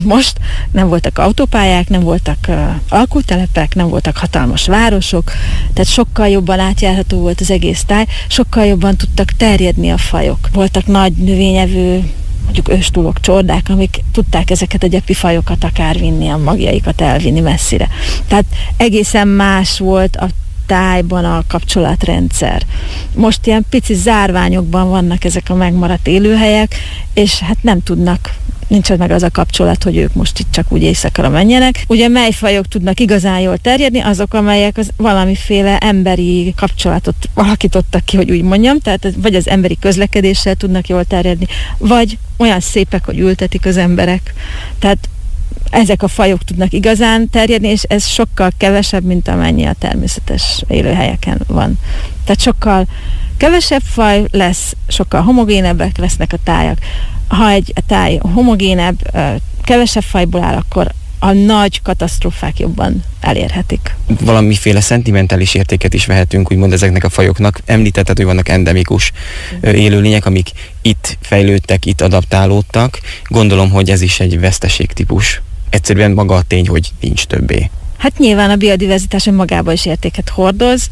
Most nem voltak autópályák, nem voltak alkutelepek, nem voltak hatalmas városok, tehát sokkal jobban átjárható volt az egész táj, sokkal jobban tudtak terjedni a fajok. Voltak nagy növényevő, mondjuk őstúlok, csordák, amik tudták ezeket a gyepi fajokat akár vinni, a magjaikat elvinni messzire. Tehát egészen más volt a tájban a kapcsolatrendszer. Most ilyen pici zárványokban vannak ezek a megmaradt élőhelyek, és hát nem tudnak, nincs meg az a kapcsolat, hogy ők most itt csak úgy éjszakra menjenek. Ugye mely fajok tudnak igazán jól terjedni? Azok, amelyek az valamiféle emberi kapcsolatot alakítottak ki, hogy úgy mondjam, tehát vagy az emberi közlekedéssel tudnak jól terjedni, vagy olyan szépek, hogy ültetik az emberek. Tehát ezek a fajok tudnak igazán terjedni, és ez sokkal kevesebb, mint amennyi a természetes élőhelyeken van. Tehát sokkal kevesebb faj lesz, sokkal homogénebbek lesznek a tájak. Ha egy táj homogénebb, kevesebb fajból áll, akkor a nagy katasztrófák jobban elérhetik. Valamiféle szentimentális értéket is vehetünk, úgymond ezeknek a fajoknak. Említetted, hogy vannak endemikus élőlények, amik itt fejlődtek, itt adaptálódtak. Gondolom, hogy ez is egy veszteségtípus. Egyszerűen maga a tény, hogy nincs többé. Hát nyilván a biodiverzitás önmagában is értéket hordoz,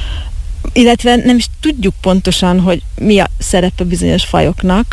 illetve nem is tudjuk pontosan, hogy mi a szerepe bizonyos fajoknak,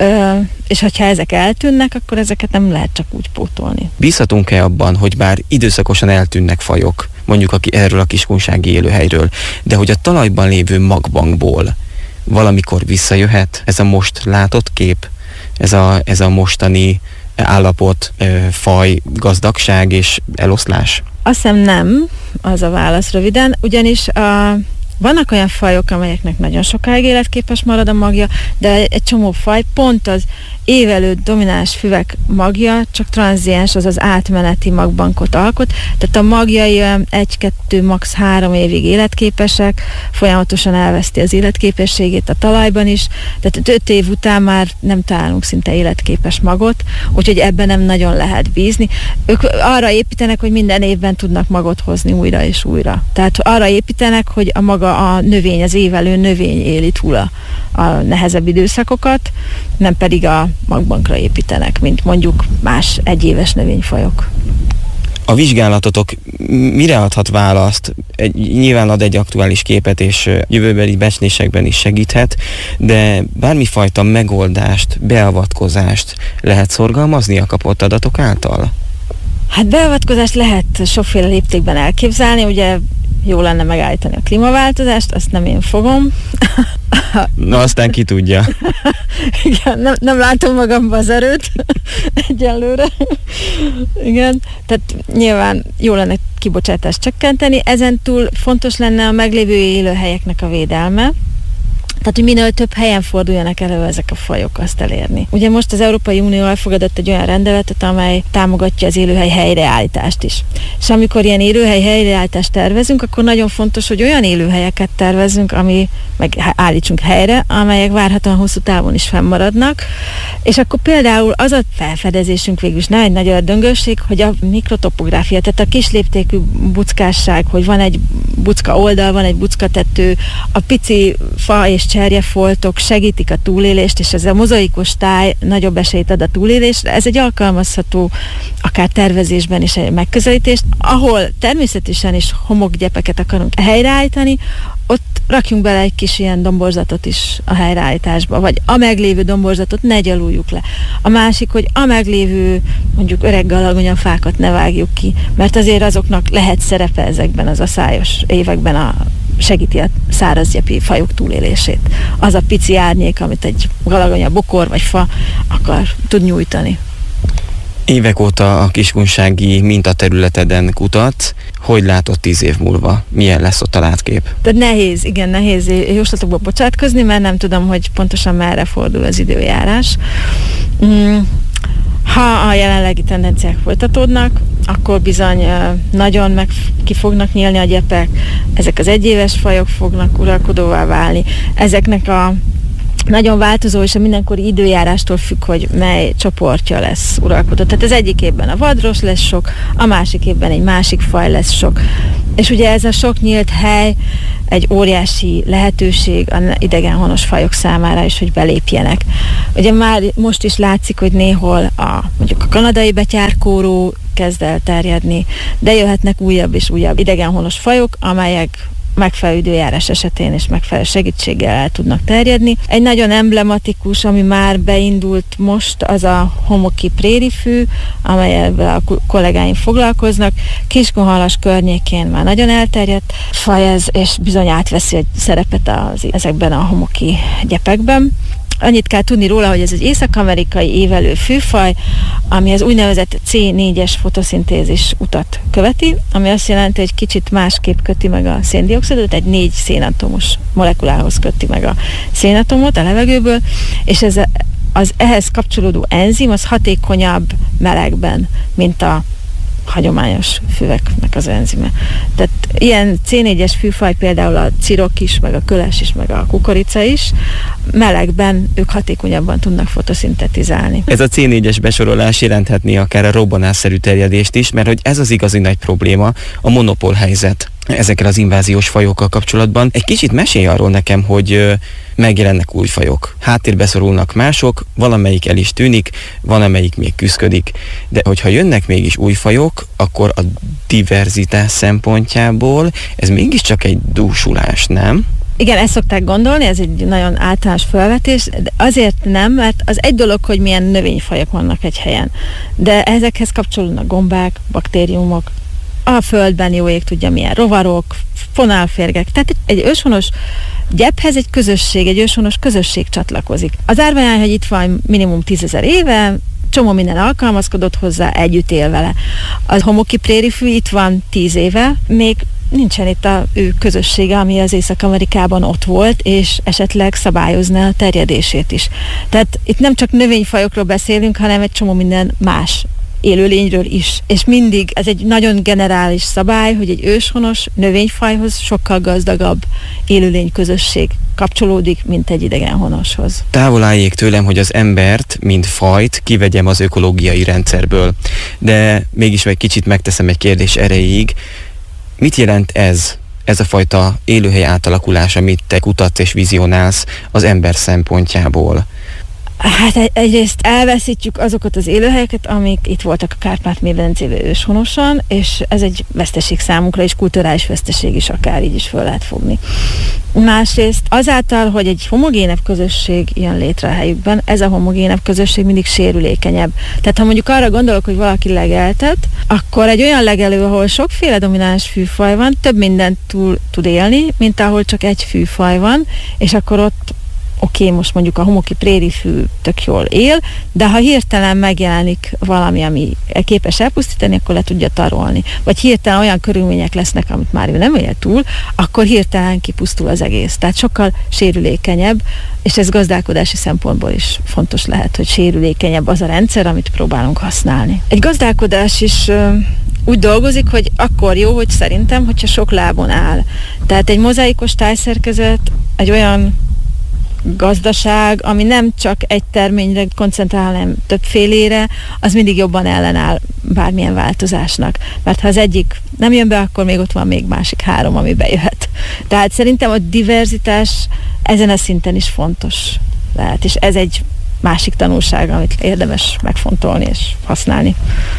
és ha ezek eltűnnek, akkor ezeket nem lehet csak úgy pótolni. Bízhatunk-e abban, hogy bár időszakosan eltűnnek fajok, mondjuk erről a kiskunsági élőhelyről, de hogy a talajban lévő magbankból valamikor visszajöhet ez a most látott kép, ez a mostani állapot, faj, gazdagság és eloszlás? Azt hiszem nem, az a válasz röviden, ugyanis vannak olyan fajok, amelyeknek nagyon sokáig életképes marad a magja, de egy csomó faj pont az évelőtt domináns füvek magja csak tranziens, azaz átmeneti magbankot alkot, tehát a magjai 1-2, max. 3 évig életképesek, folyamatosan elveszti az életképességét a talajban is, tehát 5 év után már nem találunk szinte életképes magot, úgyhogy ebben nem nagyon lehet bízni. Ők arra építenek, hogy minden évben tudnak magot hozni újra és újra. Tehát arra építenek, hogy a maga a növény, az évelő növény éli túl a nehezebb időszakokat, nem pedig a magbankra építenek, mint mondjuk más egyéves növényfajok. A vizsgálatotok mire adhat választ? Nyilván ad egy aktuális képet, és jövőbeli becslésekben is segíthet, de bármifajta megoldást, beavatkozást lehet szorgalmazni a kapott adatok által? Hát beavatkozást lehet sokféle léptékben elképzelni, ugye jó lenne megállítani a klímaváltozást, azt nem én fogom. Na, aztán ki tudja. Igen, nem látom magamban az erőt egyelőre. Igen, tehát nyilván jó lenne kibocsátást csökkenteni, ezentúl fontos lenne a meglévő élőhelyeknek a védelme, tehát, hogy minél több helyen forduljanak elő ezek a fajok, azt elérni. Ugye most az Európai Unió elfogadott egy olyan rendeletet, amely támogatja az élőhely helyreállítást is. És amikor ilyen élőhely helyreállítást tervezünk, akkor nagyon fontos, hogy olyan élőhelyeket tervezzünk, meg állítsunk helyre, amelyek várhatóan hosszú távon is fennmaradnak. És akkor például az a felfedezésünk végül is nem egy nagy ördöngösség, hogy a mikrotopográfia, tehát a kisléptékű buckásság, hogy van egy bucka oldal, van egy buckatető, a pici fa és cserjefoltok segítik a túlélést, és ez a mozaikos táj nagyobb esélyt ad a túlélésre. Ez egy alkalmazható, akár tervezésben is egy megközelítést, ahol természetesen is homokgyepeket akarunk helyreállítani, ott rakjunk bele egy kis ilyen domborzatot is a helyreállításba, vagy a meglévő domborzatot ne gyaluljuk le. A másik, hogy a meglévő mondjuk öreg galagonyafákat ne vágjuk ki, mert azért azoknak lehet szerepe ezekben az aszályos években, segíti a szárazgyepi fajok túlélését. Az a pici árnyék, amit egy galagonya, bokor vagy fa tud nyújtani. Évek óta a kiskunsági mintaterületeden kutatsz. Hogy látod 10 év múlva? Milyen lesz ott a látkép? Tehát nehéz jóslatokba bocsátkozni, mert nem tudom, hogy pontosan merre fordul az időjárás. Ha a jelenlegi tendenciák folytatódnak, akkor bizony nagyon ki fognak nyílni a gyepek, ezek az egyéves fajok fognak uralkodóvá válni, ezeknek a nagyon változó, és a mindenkori időjárástól függ, hogy mely csoportja lesz uralkodó. Tehát az egyik évben a vadros lesz sok, a másik évben egy másik faj lesz sok. És ugye ez a sok nyílt hely egy óriási lehetőség az idegenhonos fajok számára is, hogy belépjenek. Ugye már most is látszik, hogy néhol mondjuk a kanadai betyárkóró kezd el terjedni, de jöhetnek újabb és újabb idegenhonos fajok, amelyek megfelelő időjárás esetén és megfelelő segítséggel el tudnak terjedni. Egy nagyon emblematikus, ami már beindult most, az a homoki prérifű, amelyel a kollégáim foglalkoznak. Kiskunhalas környékén már nagyon elterjedt faj ez, és bizony átveszi egy szerepet ezekben a homoki gyepekben. Annyit kell tudni róla, hogy ez egy észak-amerikai évelő fűfaj, ami az úgynevezett C4-es fotoszintézis utat követi, ami azt jelenti, hogy kicsit másképp köti meg a széndioxidot, egy 4 szénatomos molekulához köti meg a szénatomot a levegőből, és az ehhez kapcsolódó enzim az hatékonyabb melegben, mint a hagyományos füveknek az enzime. Tehát ilyen C4-es fűfaj például a cirok is, meg a köles is, meg a kukorica is, melegben ők hatékonyabban tudnak fotoszintetizálni. Ez a C4-es besorolás jelenthetné akár a robbanásszerű terjedést is, mert hogy ez az igazi nagy probléma, a monopól helyzet ezekkel az inváziós fajokkal kapcsolatban. Egy kicsit mesélj arról nekem, hogy megjelennek új fajok. Háttérbe szorulnak mások, valamelyik el is tűnik, van amelyik még küszködik. De hogyha jönnek mégis új fajok, akkor a diverzitás szempontjából ez mégiscsak egy dúsulás, nem? Igen, ezt szokták gondolni, ez egy nagyon általános felvetés, de azért nem, mert az egy dolog, hogy milyen növényfajok vannak egy helyen. De ezekhez kapcsolódnak gombák, baktériumok, a földben jó ég tudja milyen rovarok, fonálférgek. Tehát egy őshonos gyephez egy közösség, egy őshonos közösség csatlakozik. Az árványány, hogy itt van minimum 10 000 éve, csomó minden alkalmazkodott hozzá, együtt él vele. A homoki prérifű itt van 10 éve, még nincsen itt a ő közössége, ami az Észak-Amerikában ott volt, és esetleg szabályozná a terjedését is. Tehát itt nem csak növényfajokról beszélünk, hanem egy csomó minden más élőlényről is. És mindig ez egy nagyon generális szabály, hogy egy őshonos növényfajhoz sokkal gazdagabb élőlényközösség kapcsolódik, mint egy idegenhonoshoz. Távol álljék tőlem, hogy az embert, mint fajt kivegyem az ökológiai rendszerből. De mégis egy kicsit megteszem egy kérdés erejéig. Mit jelent ez a fajta élőhely átalakulás, amit te kutatsz és vizionálsz az ember szempontjából? Hát egyrészt elveszítjük azokat az élőhelyeket, amik itt voltak a Kárpát-medencében őshonosan, és ez egy veszteség számunkra, és kulturális veszteség is akár így is föl lehet fogni. Másrészt azáltal, hogy egy homogénebb közösség jön létre a helyükben, ez a homogénebb közösség mindig sérülékenyebb. Tehát ha mondjuk arra gondolok, hogy valaki legeltet, akkor egy olyan legelő, ahol sokféle domináns fűfaj van, több mindent túl tud élni, mint ahol csak egy fűfaj van, és akkor ott oké, most mondjuk a homoki prérifű tök jól él, de ha hirtelen megjelenik valami, ami képes elpusztítani, akkor le tudja tarolni. Vagy hirtelen olyan körülmények lesznek, amit már ő nem él túl, akkor hirtelen kipusztul az egész. Tehát sokkal sérülékenyebb, és ez gazdálkodási szempontból is fontos lehet, hogy sérülékenyebb az a rendszer, amit próbálunk használni. Egy gazdálkodás is úgy dolgozik, hogy akkor jó, hogy szerintem, hogyha sok lábon áll. Tehát egy mozaikos tájszerkezet, egy olyan gazdaság, ami nem csak egy terményre koncentrál, hanem többfélére, az mindig jobban ellenáll bármilyen változásnak. Mert ha az egyik nem jön be, akkor még ott van még másik 3, ami bejöhet. Tehát szerintem a diverzitás ezen a szinten is fontos lehet, és ez egy másik tanulság, amit érdemes megfontolni és használni.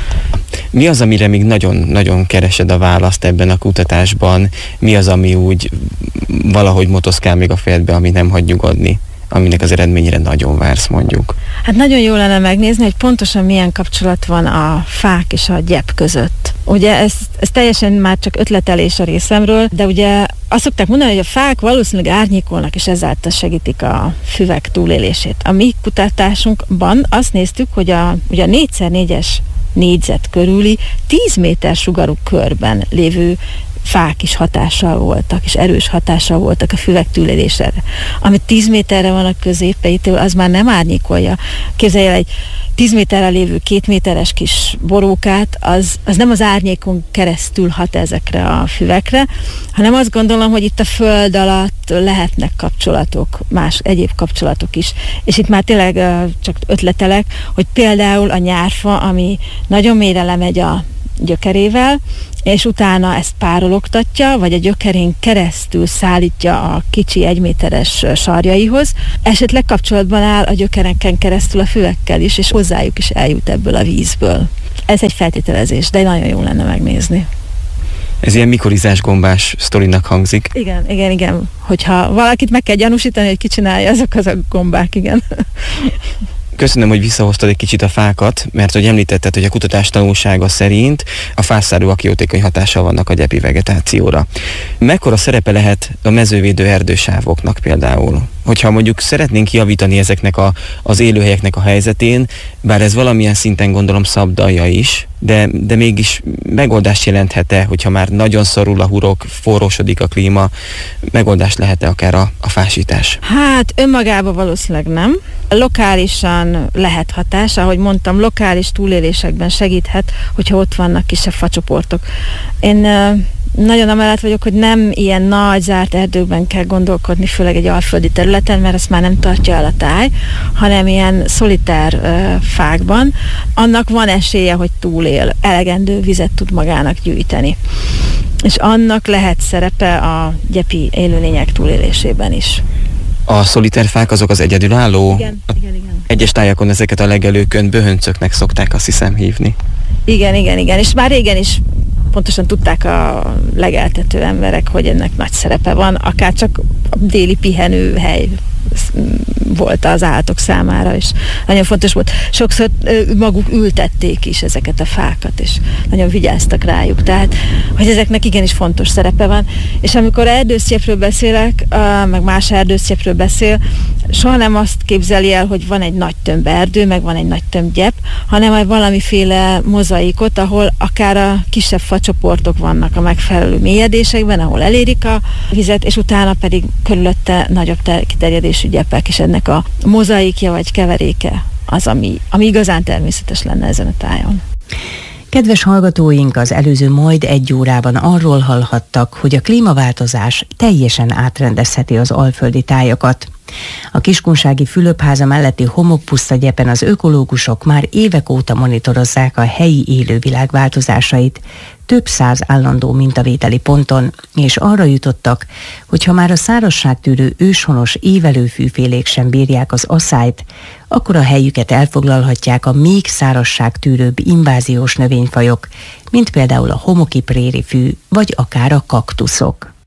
Mi az, amire még nagyon-nagyon keresed a választ ebben a kutatásban? Mi az, ami úgy valahogy motoszkál még a fejedbe, ami nem hagy nyugodni? Aminek az eredményére nagyon vársz, mondjuk? Hát nagyon jó lenne megnézni, hogy pontosan milyen kapcsolat van a fák és a gyep között. Ugye ez teljesen már csak ötletelés a részemről, de ugye azt szokták mondani, hogy a fák valószínűleg árnyékolnak, és ezáltal segítik a füvek túlélését. A mi kutatásunkban azt néztük, hogy a 4x4-es négyzet körüli 10 méter sugarú körben lévő fák is hatással voltak, és erős hatással voltak a füvek túlélésére. Ami 10 méterre van a középeitől, az már nem árnyékolja. Képzelj el, egy 10 méterre lévő 2 méteres kis borókát, az nem az árnyékon keresztül hat ezekre a füvekre, hanem azt gondolom, hogy itt a föld alatt lehetnek kapcsolatok, más egyéb kapcsolatok is. És itt már tényleg csak ötletelek, hogy például a nyárfa, ami nagyon mélyre lemegy a gyökerével, és utána ezt párologtatja, vagy a gyökerén keresztül szállítja a kicsi 1 méteres sarjaihoz, esetleg kapcsolatban áll a gyökereken keresztül a füvekkel is, és hozzájuk is eljut ebből a vízből. Ez egy feltételezés, de nagyon jó lenne megnézni. Ez ilyen mikorizás gombás sztorinak hangzik. Igen. Hogyha valakit meg kell gyanúsítani, hogy ki csinálja, azok a gombák, igen. Köszönöm, hogy visszahoztad egy kicsit a fákat, mert hogy említetted, hogy a kutatás tanulsága szerint a fászárúak jótékony hatással vannak a gyepi vegetációra. Mekkora szerepe lehet a mezővédő erdősávoknak például? Hogyha mondjuk szeretnénk javítani ezeknek az élőhelyeknek a helyzetén, bár ez valamilyen szinten gondolom szabdalja is, de mégis megoldást jelenthet-e, hogyha már nagyon szorul a hurok, forrósodik a klíma, megoldást lehet-e akár a fásítás? Hát önmagában valószínűleg nem. Lokálisan lehet hatás, ahogy mondtam, lokális túlélésekben segíthet, hogyha ott vannak kisebb facsoportok. Én nagyon amellett vagyok, hogy nem ilyen nagy zárt erdőkben kell gondolkodni, főleg egy alföldi területen, mert ezt már nem tartja el a táj, hanem ilyen szolitár fákban. Annak van esélye, hogy túlél, elegendő vizet tud magának gyűjteni. És annak lehet szerepe a gyepi élőlények túlélésében is. A szolitárfák azok az egyedülálló? Igen. Egyes tájakon ezeket a legelőkön böhöncöknek szokták azt hiszem hívni. Igen. És már régen is pontosan tudták a legeltető emberek, hogy ennek nagy szerepe van, akár csak a déli pihenőhely volt az állatok számára, és nagyon fontos volt. Sokszor maguk ültették is ezeket a fákat, és nagyon vigyáztak rájuk. Tehát, hogy ezeknek igenis fontos szerepe van. És amikor erdősztyepről beszélek, meg más erdősztyepről beszél, soha nem azt képzeli el, hogy van egy nagy tömb erdő, meg van egy nagy tömb gyep, hanem valamiféle mozaikot, ahol akár a kisebb facsoportok vannak a megfelelő mélyedésekben, ahol elérik a vizet, és utána pedig körülötte nagyobb kiterjedésű gyepek, és ennek a mozaikja vagy keveréke az, ami igazán természetes lenne ezen a tájon. Kedves hallgatóink, az előző majd 1 órában arról hallhattak, hogy a klímaváltozás teljesen átrendezheti az alföldi tájakat. A Kiskunsági Fülöpháza melletti homokpuszta gyepen az ökológusok már évek óta monitorozzák a helyi élővilág változásait, több 100 állandó mintavételi ponton, és arra jutottak, hogy ha már a szárazságtűrő őshonos évelőfűfélék sem bírják az aszályt, akkor a helyüket elfoglalhatják a még szárazságtűrőbb inváziós növényfajok, mint például a homoki prérifű, vagy akár a kaktuszok.